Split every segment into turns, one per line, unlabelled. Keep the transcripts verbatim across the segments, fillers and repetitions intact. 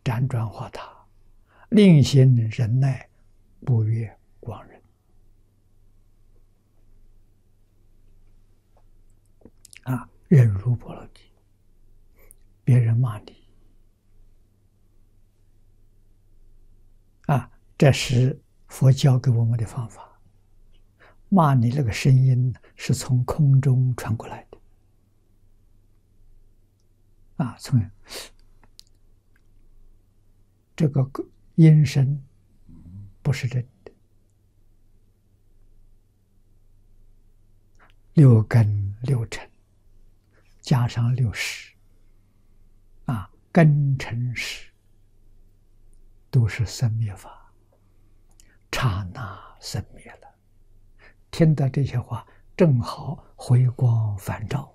辗转化他，令行忍耐，不越光人。啊，忍辱波罗蜜，别人骂你，啊，这是佛教给我们的方法。骂你那个声音是从空中传过来的，啊，从这个音声不是真的。六根六尘加上六识，啊，根尘识都是生灭法，刹那生灭了。听到这些话，正好回光返照，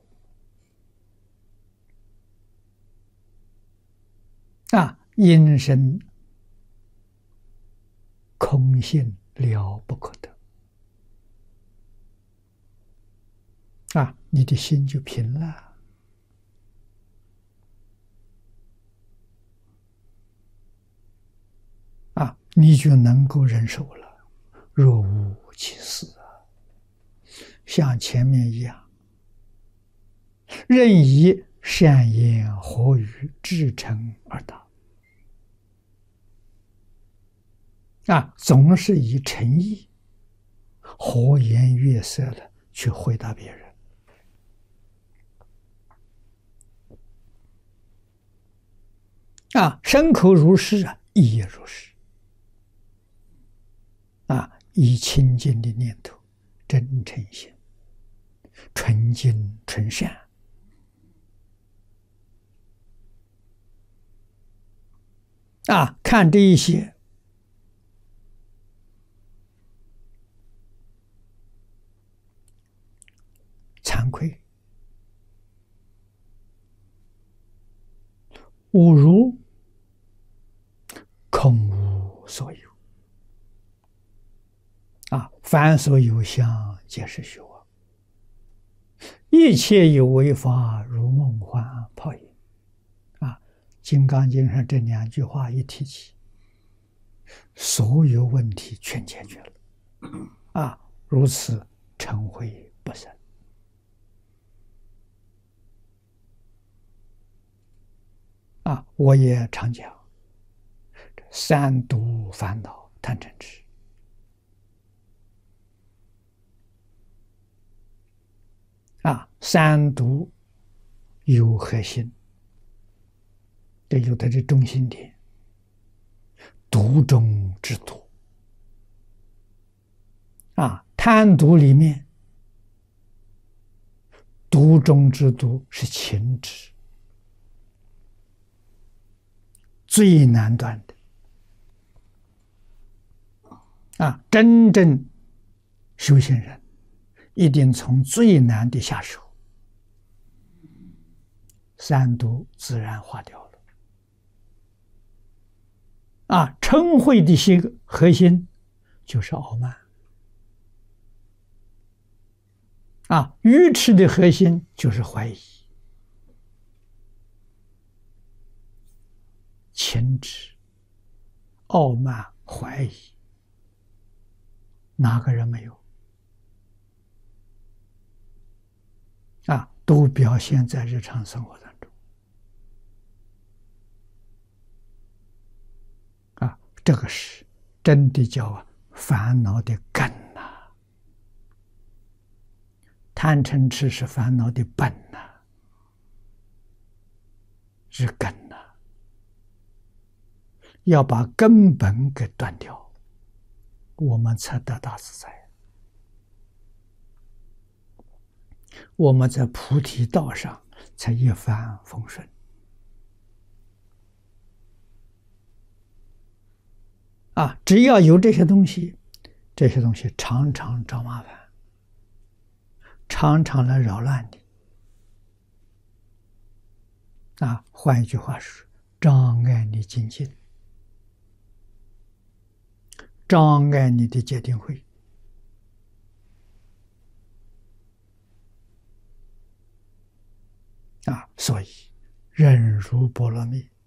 啊，因声空性了不可得，啊，你的心就平了，啊，你就能够忍受了，若无其事啊，像前面一样，任以善言和语至诚而答，啊，总是以诚意、和颜悦色的去回答别人。啊，身口如是啊，意也如是。啊，以清净的念头、真诚心、纯净纯善，啊，看这一些，惭愧、吾如空无所有，啊，凡所有相，皆是虚妄，一切有为法，如梦幻泡影。啊，《金刚经》上这两句话一提起，所有问题全解决了。啊，如此成慧不生。啊，我也常讲，三毒烦恼贪嗔痴。啊，三毒有核心，这有它的中心点，毒中之毒。啊，贪毒里面，毒中之毒是情执，最难断的。啊，真正修行人一定从最难的下手，三毒自然化掉了。啊，嗔恚的心核心就是傲慢。啊，愚痴的核心就是怀疑。情执、傲慢、怀疑，哪个人没有？啊，都表现在日常生活当中。啊，这个是真的叫烦恼的根呐、啊。贪嗔痴是烦恼的本呐、啊，是根呐、啊。要把根本给断掉，我们才得大自在。我们在菩提道上才一帆风顺。啊，只要有这些东西，这些东西常常找麻烦，常常来扰乱你。啊，换一句话说，障碍你精进，障碍你的戒定慧。啊，所以忍辱波罗蜜